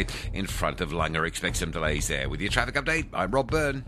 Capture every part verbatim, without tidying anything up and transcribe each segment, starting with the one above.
in front of Langer. Expect some delays there. With your traffic update, I'm Rob Byrne.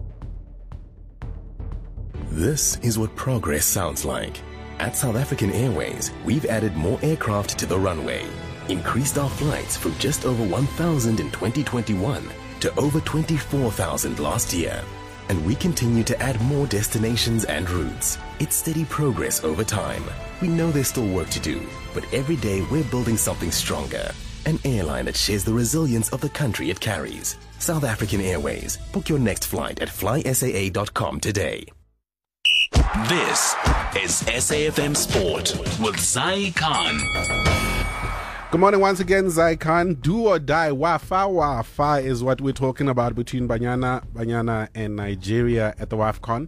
This is what progress sounds like. At South African Airways, we've added more aircraft to the runway, increased our flights from just over one thousand in twenty twenty-one to over twenty-four thousand last year. And we continue to add more destinations and routes. It's steady progress over time. We know there's still work to do, but every day we're building something stronger. An airline that shares the resilience of the country it carries. South African Airways. Book your next flight at fly S A A dot com today. This is S A F M Sport with Zai Khan. Good morning once again, Zai Khan. Do or die, Wafa Wafa is what we're talking about between Banyana, Banyana and Nigeria at the WAFCON.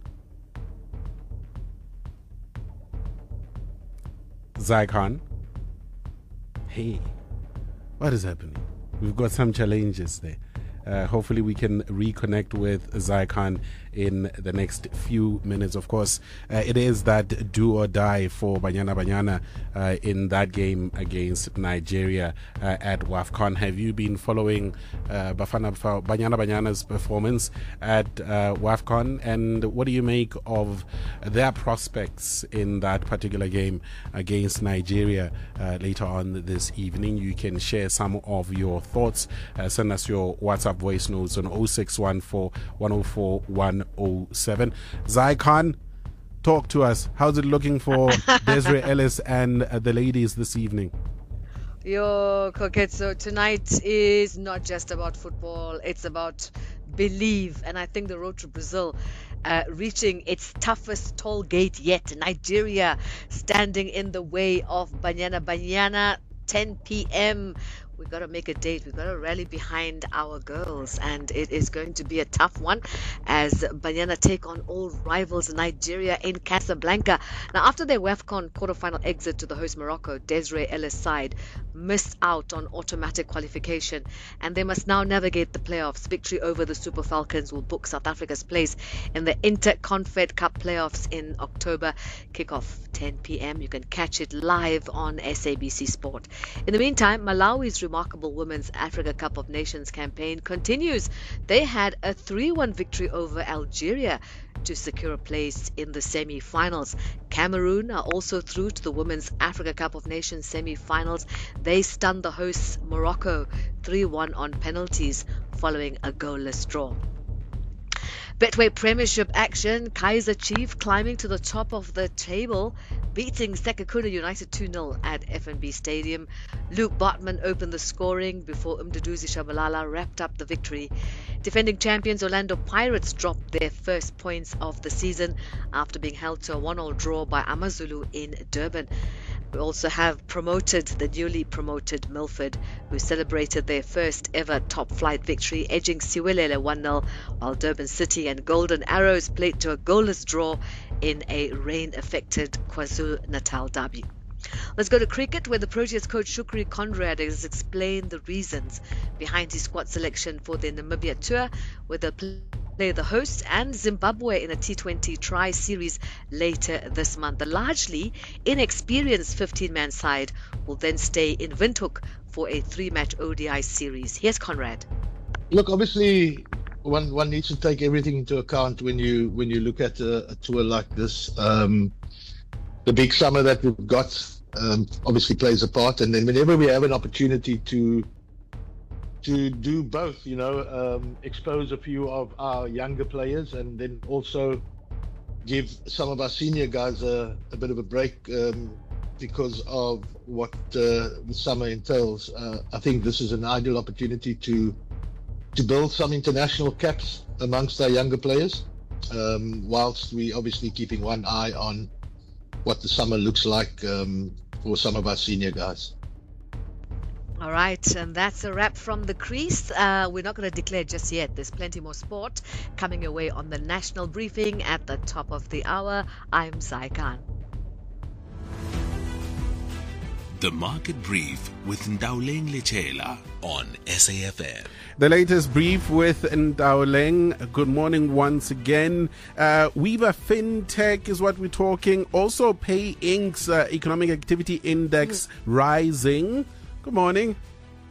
Zai Khan. Hey, what is happening? We've got some challenges there. Uh, hopefully we can reconnect with Zai Khan in the next few minutes. Of course, uh, it is that do or die for Banyana Banyana uh, in that game against Nigeria uh, at WAFCON. Have you been following uh, Bafana Banyana Banyana's performance at uh, WAFCON, and what do you make of their prospects in that particular game against Nigeria uh, later on this evening? You can share some of your thoughts. Uh, send us your WhatsApp voice notes on oh six one four, one oh four, one oh seven. Zai Khan, talk to us. How's it looking for Desiree Ellis and uh, the ladies this evening? Yo, Coquette, so tonight is not just about football, it's about belief. And I think the road to Brazil uh, reaching its toughest toll gate yet. Nigeria standing in the way of Banyana Banyana, ten p.m. We've got to make a date. We've got to rally behind our girls. And it is going to be a tough one as Banyana take on old rivals Nigeria in Casablanca. Now, after their WAFCON quarterfinal exit to the host Morocco, Desiree Ellis' side missed out on automatic qualification. And they must now navigate the playoffs. Victory over the Super Falcons will book South Africa's place in the Interconfed Cup playoffs in October. Kickoff ten p.m. You can catch it live on S A B C Sport. In the meantime, Malawi's remarkable Women's Africa Cup of Nations campaign continues. They had a three one victory over Algeria to secure a place in the semi-finals. Cameroon are also through to the Women's Africa Cup of Nations semi-finals. They stunned the hosts Morocco three one on penalties following a goalless draw. Betway Premiership action, Kaizer Chiefs climbing to the top of the table, beating Sekhukhune United two nil at F N B Stadium. Luke Botman opened the scoring before Mduduzi Shabalala wrapped up the victory. Defending champions Orlando Pirates dropped their first points of the season after being held to a one all draw by Amazulu in Durban. We also have promoted the newly promoted Milford, who celebrated their first ever top flight victory, edging Siwelele one nil, while Durban City and Golden Arrows played to a goalless draw in a rain-affected KwaZulu-Natal derby. Let's go to cricket, where the Proteas coach Shukri Conrad has explained the reasons behind his squad selection for the Namibia tour, where they'll play the hosts and Zimbabwe in a T twenty tri-series later this month. The largely inexperienced fifteen-man side will then stay in Windhoek for a three-match O D I series. Here's Conrad. Look, obviously, one one needs to take everything into account when you when you look at a, a tour like this. Um, the big summer that we've got um, obviously plays a part, and then whenever we have an opportunity to to do both, you know, um, expose a few of our younger players and then also give some of our senior guys a, a bit of a break um, because of what uh, the summer entails. Uh, I think this is an ideal opportunity to to build some international caps amongst our younger players, um, whilst we obviously keeping one eye on what the summer looks like um, for some of our senior guys. All right, and that's a wrap from the crease. Uh, we're not going to declare just yet. There's plenty more sport coming your way on the national briefing at the top of the hour. I'm Zai Khan. The Market Brief with Ndauleng Lechela on S A F M. The latest brief with Ndauleng. Good morning once again. Uh, Weaver FinTech is what we're talking. Also, Pay Incorporated's uh, Economic Activity Index mm. rising. Good morning.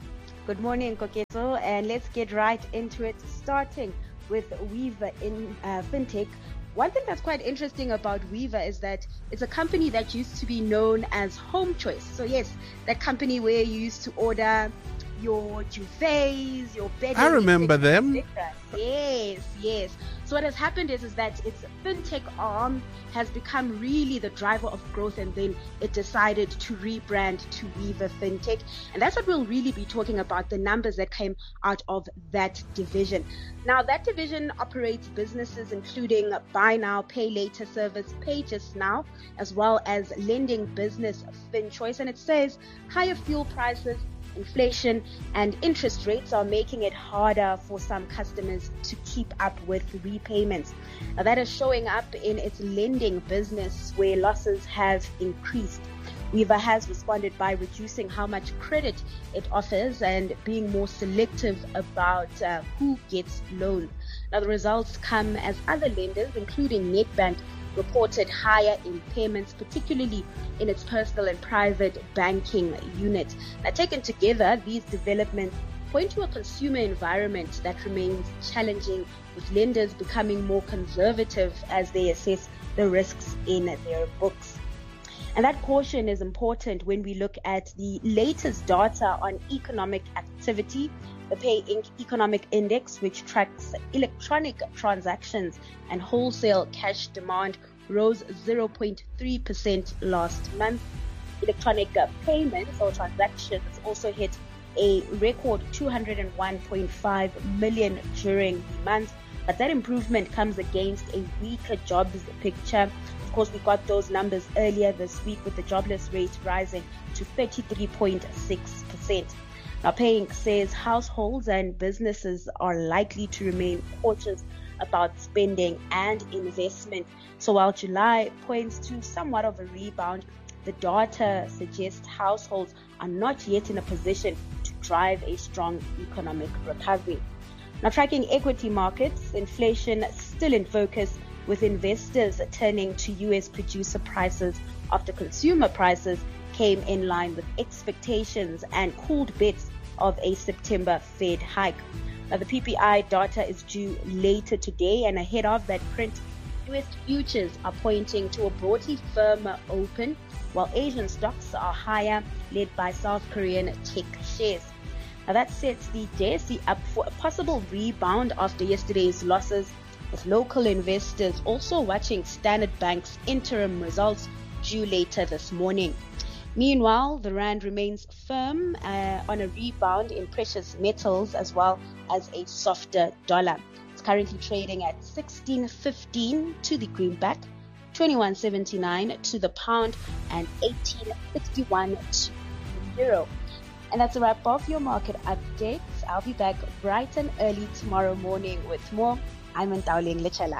Good morning, Koketso, and let's get right into it, starting with Weaver in uh, FinTech. One thing that's quite interesting about Weaver is that it's a company that used to be known as Home Choice. So yes, that company where you used to order your duvets, your bedding. I remember et cetera, them. et cetera. Yes, yes. So what has happened is, is that its FinTech arm has become really the driver of growth, and then it decided to rebrand to Weaver FinTech. And that's what we'll really be talking about, the numbers that came out of that division. Now, that division operates businesses including buy now, pay later service, pay just now, as well as lending business FinChoice. And it says higher fuel prices, inflation and interest rates are making it harder for some customers to keep up with repayments. Now, that is showing up in its lending business, where losses have increased. Weaver has responded by reducing how much credit it offers and being more selective about uh, who gets loans. Now, the results come as other lenders, including Nedbank, reported higher impairments, particularly in its personal and private banking unit. Now, taken together, these developments point to a consumer environment that remains challenging, with lenders becoming more conservative as they assess the risks in their books. And that caution is important when we look at the latest data on economic activity. The Pay Incorporated Economic Index, which tracks electronic transactions and wholesale cash demand, rose zero point three percent last month. Electronic payments or transactions also hit a record two hundred one point five million during the month. But that improvement comes against a weaker jobs picture. Of course, we got those numbers earlier this week, with the jobless rate rising to thirty-three point six percent. Now, Paying says households and businesses are likely to remain cautious about spending and investment. So while July points to somewhat of a rebound, the data suggests households are not yet in a position to drive a strong economic recovery. Now, tracking equity markets, inflation still in focus, with investors turning to U S producer prices after consumer prices came in line with expectations and cooled bets of a September Fed hike. Now, the P P I data is due later today, and ahead of that print, U S futures are pointing to a broadly firmer open, while Asian stocks are higher, led by South Korean tech shares. Now, that sets the D E S I up for a possible rebound after yesterday's losses, with local investors also watching Standard Bank's interim results due later this morning. Meanwhile, the rand remains firm uh, on a rebound in precious metals, as well as a softer dollar. It's currently trading at sixteen fifteen to the greenback, twenty-one seventy-nine to the pound, and eighteen sixty-one to the euro. And that's a wrap of your market updates. I'll be back bright and early tomorrow morning with more. I'm Ntauleng Lechela.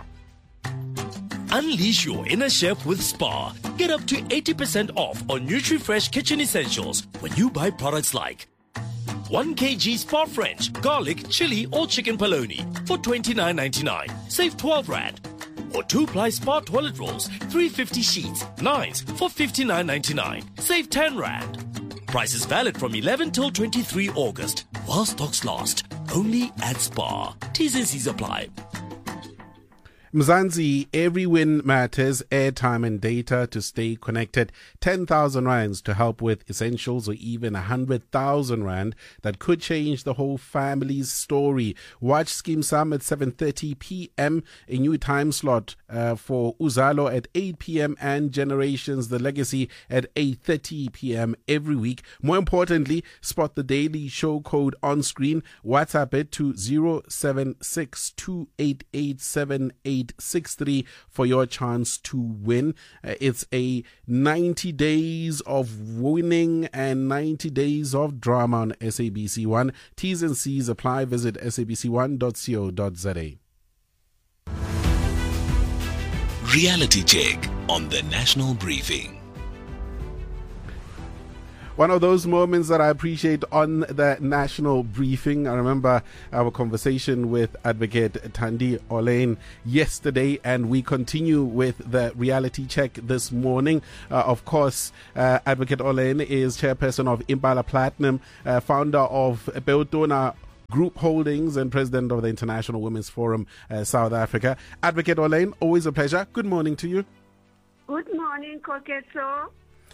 Unleash your inner chef with Spar. Get up to eighty percent off on NutriFresh kitchen essentials when you buy products like one kilogram Spar French, garlic, chili or chicken polony for twenty-nine ninety-nine. Save twelve rand. Or two-ply Spar toilet rolls, three hundred fifty sheets, nines for fifty-nine ninety-nine. Save ten rand. Prices valid from eleven till twenty-three August. While stocks last. Only at Spar. T's and C's apply. Mzansi, every win matters. Airtime and data to stay connected. ten thousand rands to help with essentials, or even one hundred thousand rand that could change the whole family's story. Watch Scheme Sum at seven thirty p.m. A new time slot uh, for Uzalo at eight p.m. and Generations The Legacy at eight thirty p.m. every week. More importantly, spot the daily show code on screen. WhatsApp it to zero seven six two eight eight seven eight six three for your chance to win. Uh, it's a ninety days of winning and ninety days of drama on S A B C one. T's and C's apply. Visit S A B C one dot co dot z a. Reality check on the National Briefing. One of those moments that I appreciate on the national briefing. I remember our conversation with Advocate Thandi Olaine yesterday, and we continue with the reality check this morning. Uh, of course, uh, Advocate Olaine is chairperson of Impala Platinum, uh, founder of Beutona Group Holdings, and president of the International Women's Forum uh, South Africa. Advocate Olaine, always a pleasure. Good morning to you. Good morning, Koketso.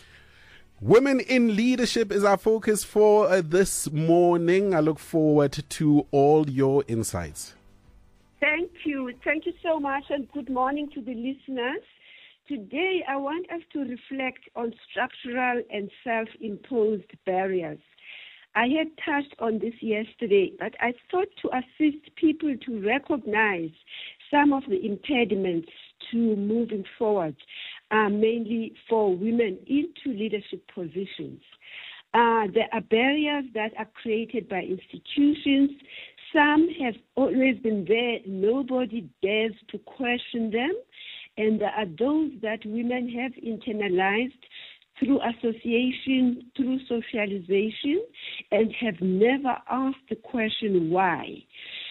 Women in leadership is our focus for uh, this morning. I look forward to all your insights. Thank you. Thank you so much, and good morning to the listeners. Today, I want us to reflect on structural and self-imposed barriers. I had touched on this yesterday, but I thought to assist people to recognize some of the impediments to moving forward, uh, mainly for women into leadership positions. Uh, there are barriers that are created by institutions. Some have always been there. Nobody dares to question them. And there are those that women have internalized through association, through socialization, and have never asked the question why.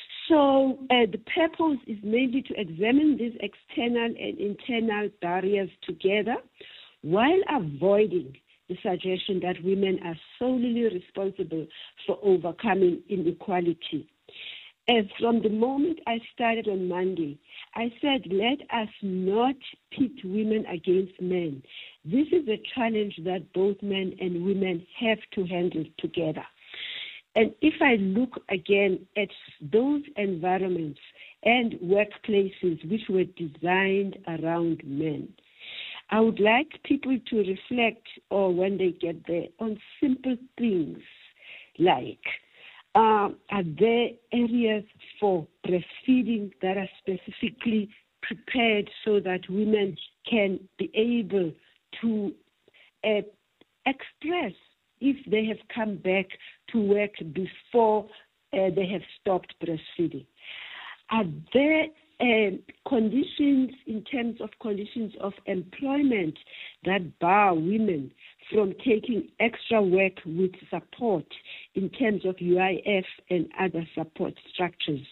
So uh, the purpose is mainly to examine these external and internal barriers together while avoiding the suggestion that women are solely responsible for overcoming inequality. As from the moment I started on Monday, I said, let us not pit women against men. This is a challenge that both men and women have to handle together. And if I look again at those environments and workplaces which were designed around men, I would like people to reflect, or when they get there, on simple things like, uh, are there areas for breastfeeding that are specifically prepared so that women can be able to uh, express if they have come back to work before uh, they have stopped breastfeeding? Are there uh, conditions in terms of conditions of employment that bar women from taking extra work with support in terms of U I F and other support structures?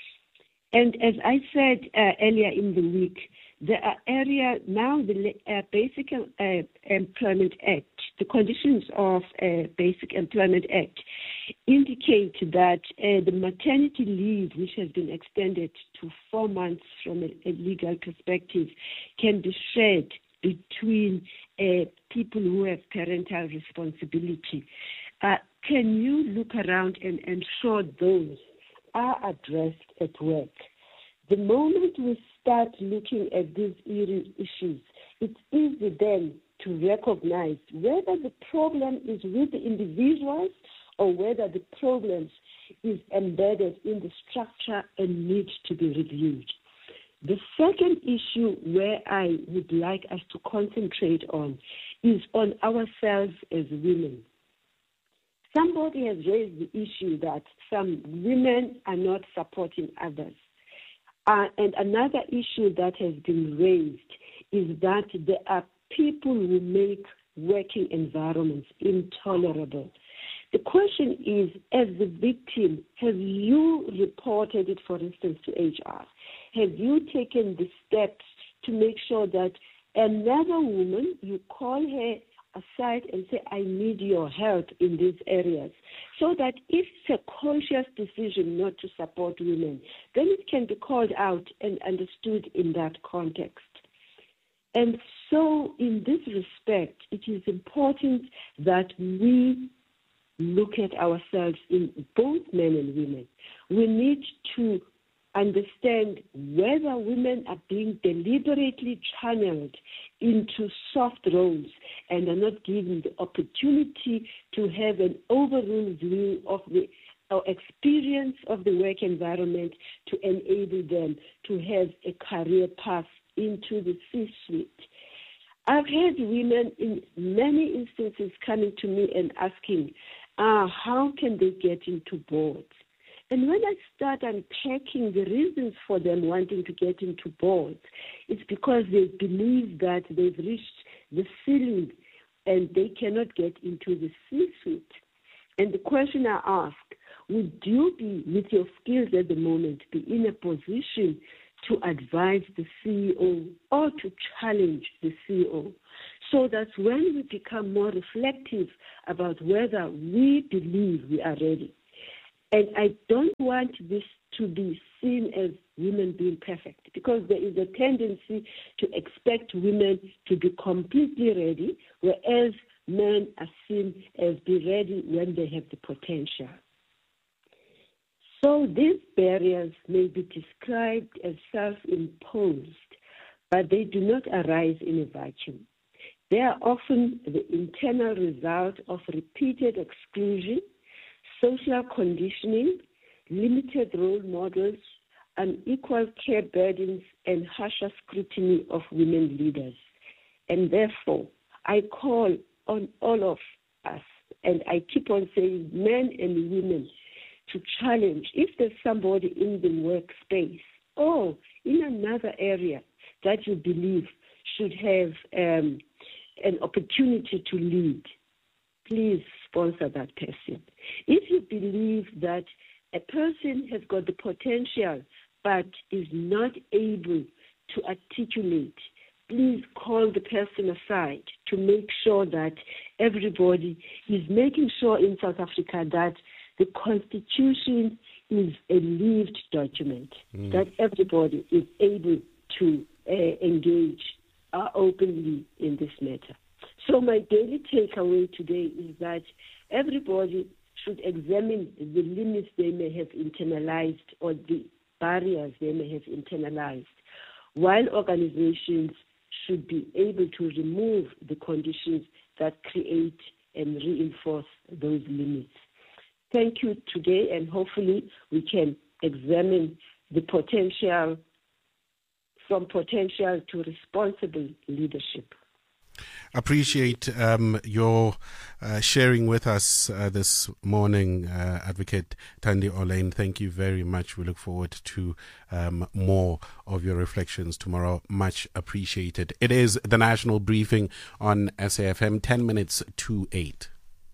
And as I said uh, earlier in the week, there are areas now, the uh, Basic uh, Employment Act, the conditions of uh, Basic Employment Act indicate that uh, the maternity leave, which has been extended to four months from a, a legal perspective, can be shared between uh, people who have parental responsibility. Uh, can you look around and ensure those are addressed at work? The moment we start looking at these issues, it's easy then to recognize whether the problem is with the individuals or whether the problem is embedded in the structure and needs to be reviewed. The second issue where I would like us to concentrate on is on ourselves as women. Somebody has raised the issue that some women are not supporting others. Uh, and another issue that has been raised is that there are people who make working environments intolerable. The question is, as the victim, have you reported it, for instance, to H R? Have you taken the steps to make sure that another woman, you call her aside and say, I need your help in these areas, so that if it's a conscious decision not to support women, then it can be called out and understood in that context. And so in this respect, it is important that we look at ourselves in both men and women. We need to understand whether women are being deliberately channeled into soft roles and are not given the opportunity to have an overall view of the our experience of the work environment to enable them to have a career path into the C-suite. I've had women in many instances coming to me and asking, uh, how can they get into boards? And when I start unpacking the reasons for them wanting to get into boards, it's because they believe that they've reached the ceiling and they cannot get into the C-suite. And the question I ask, would you be, with your skills at the moment, be in a position to advise the C E O or to challenge the C E O? So that when we become more reflective about whether we believe we are ready, and I don't want this to be seen as women being perfect, because there is a tendency to expect women to be completely ready, whereas men are seen as be ready when they have the potential. So these barriers may be described as self-imposed, but they do not arise in a vacuum. They are often the internal result of repeated exclusion, social conditioning, limited role models, unequal care burdens, and harsher scrutiny of women leaders. And therefore, I call on all of us, and I keep on saying men and women, to challenge if there's somebody in the workspace or in another area that you believe should have um, an opportunity to lead, please sponsor that person. If you believe that a person has got the potential but is not able to articulate, please call the person aside to make sure that everybody is making sure in South Africa that the Constitution is a lived document, mm. that everybody is able to uh, engage uh, openly in this matter. So my daily takeaway today is that everybody should examine the limits they may have internalized or the barriers they may have internalized, while organizations should be able to remove the conditions that create and reinforce those limits. Thank you today, and hopefully we can examine the potential, from potential to responsible leadership. Appreciate um, your uh, sharing with us uh, this morning, uh, Advocate Thandi Orlane. Thank you very much. We look forward to um, more of your reflections tomorrow. Much appreciated. It is the National Briefing on S A F M, ten minutes to eight.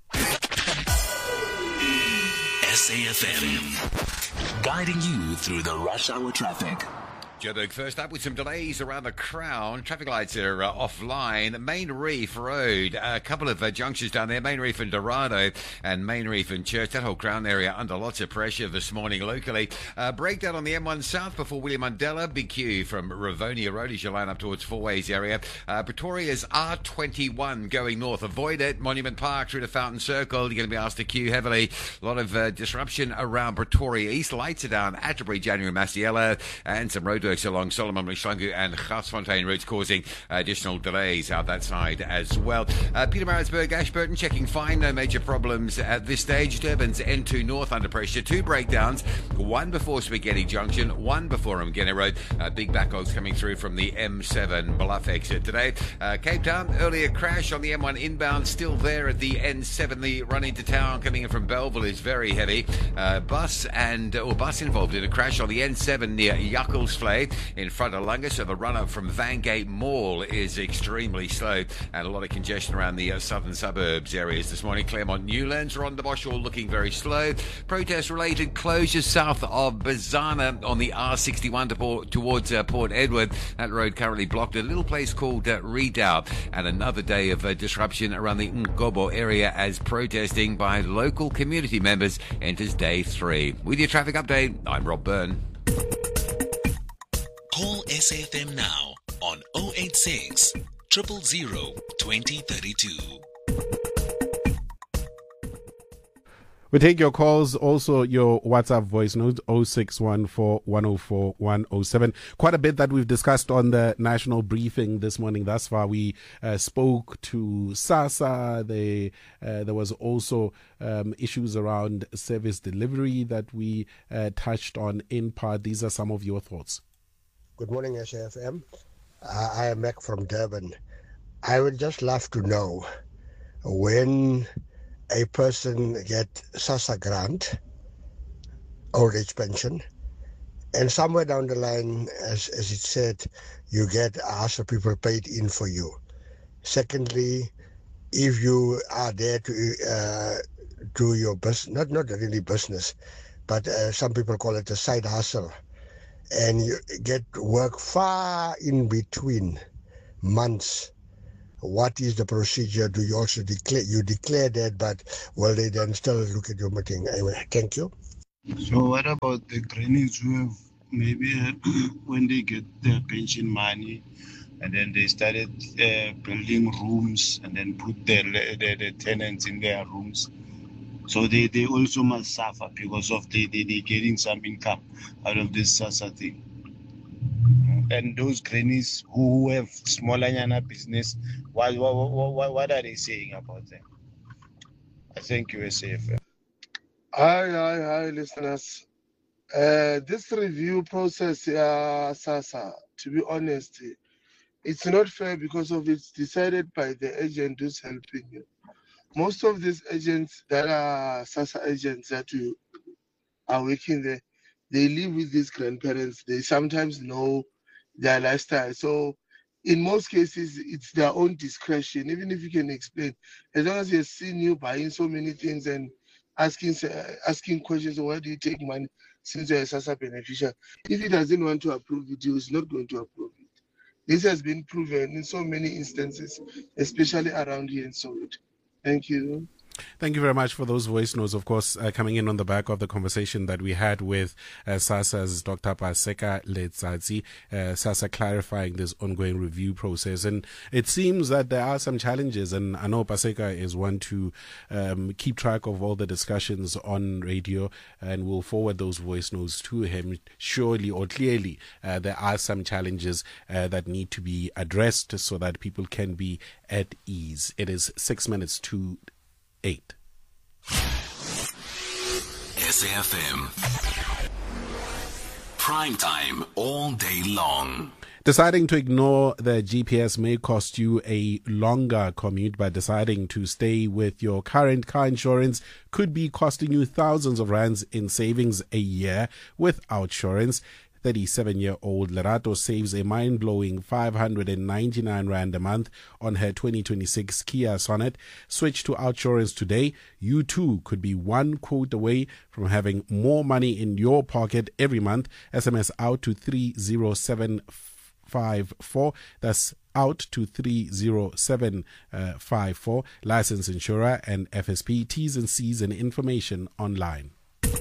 S A F M, guiding you through the rush hour traffic. Joburg first up with some delays around the Crown. Traffic lights are uh, offline. Main Reef Road, a couple of uh, junctions down there. Main Reef and Dorado and Main Reef and Church. That whole Crown area under lots of pressure this morning locally. Uh, breakdown on the M one South before William Mandela. Big queue from Rivonia Road as you line up towards Four Ways area. Uh, Pretoria's R twenty-one going north. Avoid it. Monument Park through to Fountain Circle. You're going to be asked to queue heavily. A lot of uh, disruption around Pretoria East. Lights are down. Atterbury, January, Masiela, and some roadworks along Solomon, Mlishlangu and Garsfontein routes causing additional delays out that side as well. Uh, Pietermaritzburg, Ashburton checking fine, no major problems at this stage. Durban's N two North under pressure, two breakdowns, one before Spaghetti Junction, one before Mgene Road. Uh, big backlogs coming through from the M seven Bluff exit today. Uh, Cape Town, earlier crash on the M one inbound, still there at the N seven. The run into town coming in from Belleville is very heavy. Uh, bus and or bus involved in a crash on the N seven near Jakkalsvlei in front of Lunga, so the run-up from Vangate Mall is extremely slow, and a lot of congestion around the uh, southern suburbs areas this morning. Claremont Newlands, Rondebosch all looking very slow. Protest-related closures south of Bazana on the R sixty-one to port, towards uh, Port Edward. That road currently blocked at a little place called uh, Redoubt, and another day of uh, disruption around the Ngobo area as protesting by local community members enters day three. With your traffic update, I'm Rob Byrne. Call S A F M now on oh eight six, zero zero zero, two zero three two. We take your calls, also your WhatsApp voice note, oh six one four, one oh four, one oh seven. Quite a bit that we've discussed on the national briefing this morning thus far. We uh, spoke to SASSA. They, uh, there was also um, issues around service delivery that we uh, touched on in part. These are some of your thoughts. Good morning, S A F M. Uh, I am Mac from Durban. I would just love to know when a person get SASSA grant, old age pension, and somewhere down the line, as, as it said, you get other people paid in for you. Secondly, if you are there to uh, do your business, not, not really business, but uh, some people call it a side hustle, and you get work far in between months, what is the procedure? Do you also declare, you declare that, but will they then still look at your meeting? Anyway, thank you. So what about the grannies who have maybe uh, when they get their pension money and then they started uh, building rooms and then put their, their, their tenants in their rooms? So they, they also must suffer because of the, they, they getting some income out of this SASSA thing. And those grannies who have smaller yana business, what, what, what, what are they saying about them? I thank you, S A F M. Hi, hi, hi, listeners. Uh, this review process, uh, SASSA, to be honest, it's not fair because of it's decided by the agent who's helping you. Most of these agents that are SASSA agents that you are working there, they live with these grandparents. They sometimes know their lifestyle. So in most cases, it's their own discretion, even if you can explain. As long as he has seen you buying so many things and asking uh, asking questions, where do you take money since you're a SASSA beneficiary? If he doesn't want to approve it, he is not going to approve it. This has been proven in so many instances, especially around here in Soweto. Thank you. Thank you very much for those voice notes, of course, uh, coming in on the back of the conversation that we had with uh, SASSA's Doctor Paseka Letsatsi, uh, SASSA clarifying this ongoing review process. And it seems that there are some challenges, and I know Paseka is one to um, keep track of all the discussions on radio, and we'll forward those voice notes to him. Surely or clearly, uh, there are some challenges uh, that need to be addressed so that people can be at ease. It is six minutes to eight. S A F M. Prime time all day long. Deciding to ignore the G P S may cost you a longer commute, but deciding to stay with your current car insurance could be costing you thousands of rands in savings a year with Outsurance. thirty-seven-year-old Lerato saves a mind-blowing five hundred ninety-nine rand a month on her twenty twenty-six Kia Sonet. Switch to Outsurance today. You too could be one quote away from having more money in your pocket every month. S M S out to three zero seven five four. That's out to three zero seven five four. Licensed insurer and F S P. T's and C's and information online.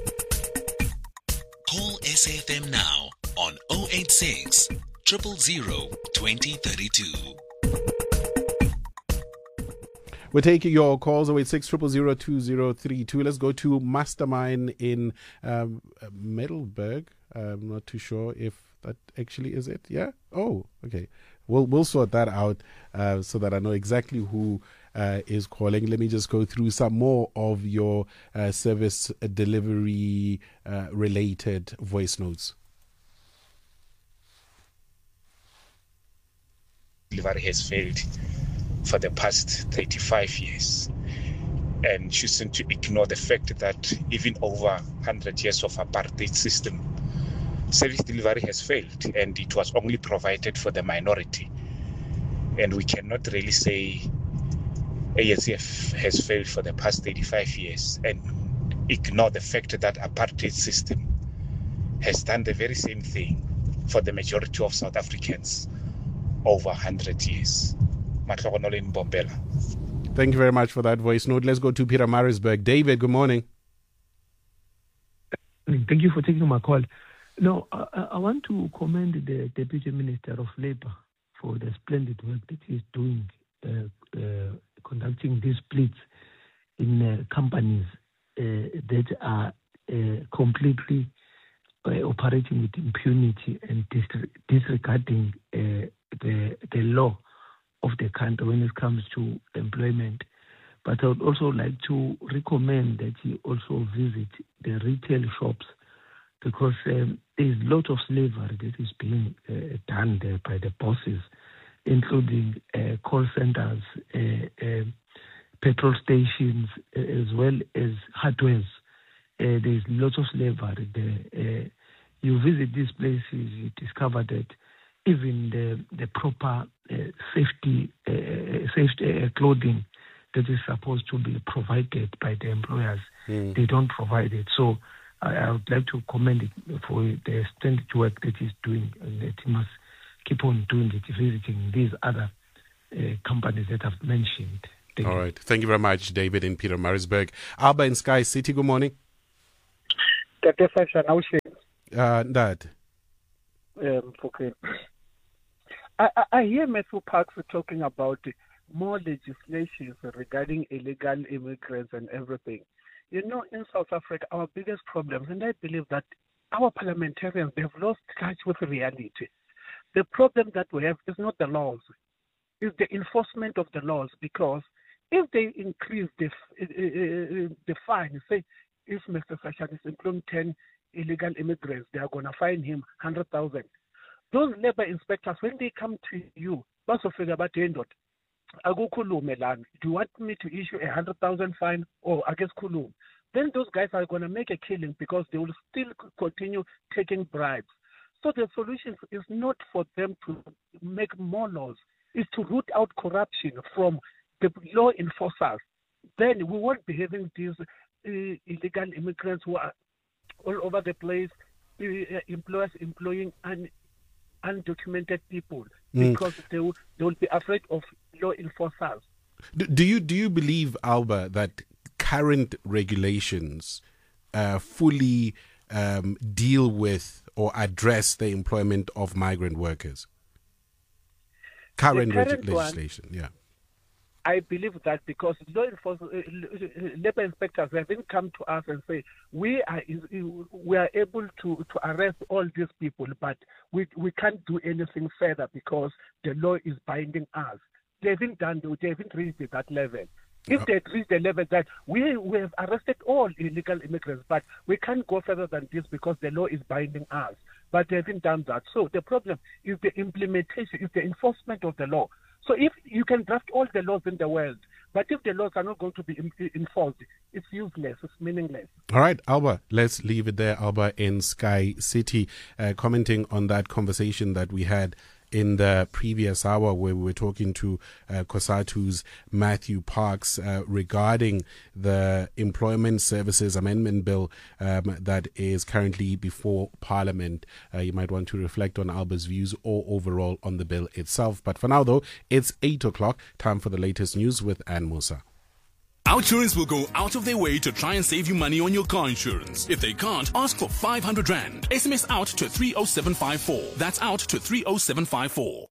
Call S A F M now on zero eight six, zero zero zero, two zero three two. We're taking your calls, zero eight six, zero zero zero, two zero three two. Let's go to Mastermind in um, Middelburg. I'm not too sure if that actually is it. Yeah? Oh, okay. We'll, we'll sort that out uh, so that I know exactly who Uh, is calling. Let me just go through some more of your uh, service delivery uh, related voice notes. Delivery has failed for the past thirty-five years, and choosing to ignore the fact that even over one hundred years of apartheid system, service delivery has failed, and it was only provided for the minority. And we cannot really say A S F has failed for the past thirty-five years and ignore the fact that apartheid system has done the very same thing for the majority of South Africans over one hundred years. Thank you very much for that voice note. Let's go to Peter Marisburg. David, good morning. Thank you for taking my call. No, I, I want to commend the Deputy Minister of Labour for the splendid work that he's doing, uh, uh, conducting these splits in uh, companies uh, that are uh, completely uh, operating with impunity and dis- disregarding uh, the the law of the country when it comes to employment. But I would also like to recommend that he also visit the retail shops, because um, there is a lot of slavery that is being uh, done there by the bosses, including uh, call centers, uh, uh, petrol stations, uh, as well as hardwares. Uh, there is lots of slavery there. Uh, you visit these places, you discover that even the, the proper uh, safety, uh, safety uh, clothing that is supposed to be provided by the employers. Mm. They don't provide it. So I, I would like to commend it for the splendid work that he's doing, and that he must keep on doing it, visiting these other uh, companies that I've mentioned. Thank All you. right. Thank you very much, David in Peter Marisburg. Alba in Sky City, good morning. Uh, that. Um, okay. I, I, I hear Matthew Parks talking about more legislation regarding illegal immigrants and everything. You know, in South Africa, our biggest problems, and I believe that our parliamentarians, they've lost touch with reality. The problem that we have is not the laws, it's the enforcement of the laws, because if they increase the, uh, the fine, say, if Mister Sashan is employing ten illegal immigrants, they are going to fine him one hundred thousand. Those labor inspectors, when they come to you, also figure about the end of do you want me to issue a one hundred thousand fine or against Kulum? Then those guys are going to make a killing because they will still continue taking bribes. So the solution is not for them to make more laws, it's to root out corruption from the law enforcers. Then we won't be having these uh, illegal immigrants who are all over the place, uh, employers employing un, undocumented people Mm. because they will, they will be afraid of law enforcers. Do, do you do you believe, Alba, that current regulations uh, fully um, deal with or address the employment of migrant workers? Current, current reg- one- legislation, yeah. I believe that because law enforcement, uh, labor inspectors haven't come to us and say we are we are able to, to arrest all these people, but we we can't do anything further because the law is binding us. They haven't done. They haven't reached that level. If they reach the level that we we have arrested all illegal immigrants, but we can't go further than this because the law is binding us. But they haven't done that. So the problem is the implementation, is the enforcement of the law. So if you can draft all the laws in the world, but if the laws are not going to be enforced, it's useless, it's meaningless. All right, Alba, let's leave it there. Alba in Sky City, uh, commenting on that conversation that we had in the previous hour where we were talking to uh, COSATU's Matthew Parks uh, regarding the Employment Services Amendment Bill um, that is currently before Parliament. Uh, you might want to reflect on Alba's views or overall on the bill itself. But for now, though, it's eight o'clock. Time for the latest news with Ann Musa. Outsurance will go out of their way to try and save you money on your car insurance. If they can't, ask for five hundred rand. S M S out to three oh seven five four. That's out to three oh seven five four.